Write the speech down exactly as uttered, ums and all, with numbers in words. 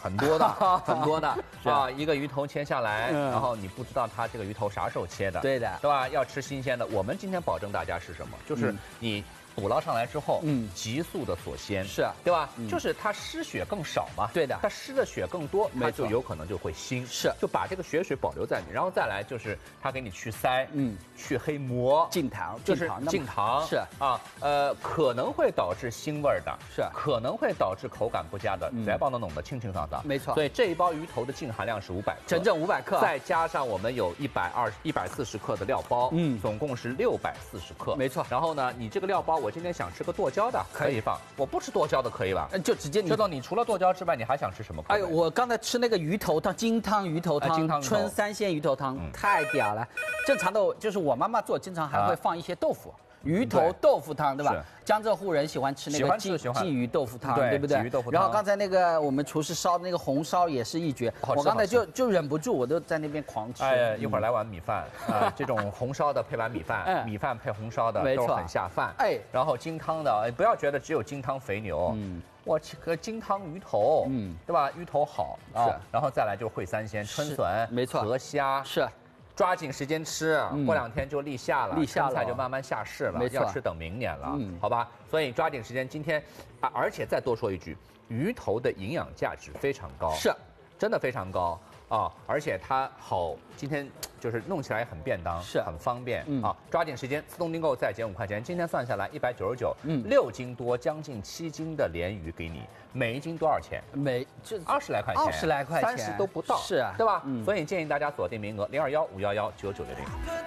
很多的，很多的啊。一个鱼头切下来，然后你不知道它这个鱼头啥时候切的， 对的， 对吧？要吃新鲜的。我们今天保证大家是什么？就是你。捕捞上来之后，嗯，急速的锁鲜， 是， 对吧？嗯、就是它失血更少嘛， 对的， 它失的血更多，它就有可能就会腥， 是， 就把这个血水保留在你，然后再来就是它给你去鳃，嗯，去黑膜， 净糖， 就是净糖， 是啊，呃，可能会导致腥味的， 是， 可能会导致口感不佳的，再帮它弄得清清爽爽， 没错。 所以这一包鱼头的净含量是五百克， 整整五百克， 再加上我们有一百二十一百四十克的料包，嗯，总共是六百四十克， 没错。 然后呢，你这个料包，我今天想吃个剁椒的可以放，我不吃剁椒的可以吧？ 就直接你。 周总，你除了剁椒之外，你还想吃什么？ 哎呦，我刚才吃那个鱼头汤，金汤鱼头汤，金汤春三鲜鱼头汤，太屌了。正常的就是我妈妈做，经常还会放一些豆腐。鱼头豆腐汤，对吧？江浙沪人喜欢吃那个鲫鲫鱼豆腐汤，对不对？然后刚才那个我们厨师烧的那个红烧也是一绝，我刚才就就忍不住，我都在那边狂吃。 哎，一会儿来碗米饭啊，这种红烧的配碗米饭，米饭配红烧的都很下饭。哎，然后金汤的，不要觉得只有金汤肥牛，嗯，我吃个金汤鱼头，嗯，对吧？鱼头好啊，然后再来就是烩三鲜，春笋， 没错， 河虾是。 抓紧时间吃，过两天就立夏了， 立夏了， 菜就慢慢下市了， 没错， 要吃等明年了，嗯，好吧？所以抓紧时间，今天啊，而且再多说一句，鱼头的营养价值非常高， 是， 真的非常高啊，而且它好，今天就是弄起来也很便当， 是很方便啊，抓紧时间，自动订购再减五块钱，今天算下来一百九十九，嗯，六斤多，将近七斤的鲢鱼给你，每一斤多少钱？ 每就二十来块钱， 二十来块钱， 三十都不到， 是啊， 对吧？所以建议大家锁定名额零二幺五幺幺九九零零。